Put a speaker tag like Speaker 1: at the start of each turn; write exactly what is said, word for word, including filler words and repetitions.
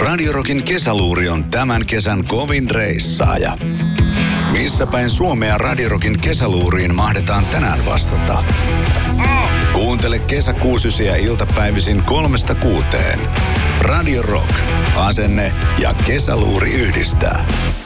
Speaker 1: Radio Rockin kesäluuri on tämän kesän kovin reissaaja. Missä päin Suomea Radio Rockin kesäluuriin mahdetaan tänään vastata? Kuuntele kesäkuusysiä iltapäivisin kolmesta kuuteen. Radio Rock. Asenne ja kesäluuri yhdistää.